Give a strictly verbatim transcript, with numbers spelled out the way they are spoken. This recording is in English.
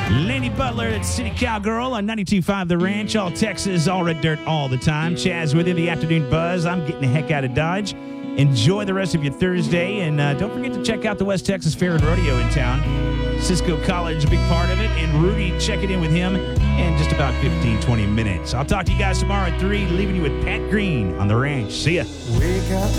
Laney Butler at City Cowgirl on ninety-two point five The Ranch, all Texas, all red dirt all the time. Chaz with you, the afternoon buzz. I'm getting the heck out of Dodge. Enjoy the rest of your Thursday, and uh, don't forget to check out the West Texas Fair and Rodeo in town. Cisco College, a big part of it, and Rudy, checking in with him in just about fifteen, twenty minutes. I'll talk to you guys tomorrow at three, leaving you with Pat Green on The Ranch. See ya. Wake up.